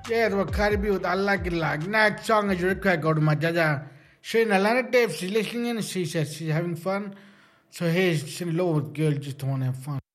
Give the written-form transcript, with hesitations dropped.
Yeah, it was Cardi B with I Like It Like. Next song is required go to my jaja. She in Atlanta Dave, she's listening in, she says she's having fun. So here's she low girl just want to have fun.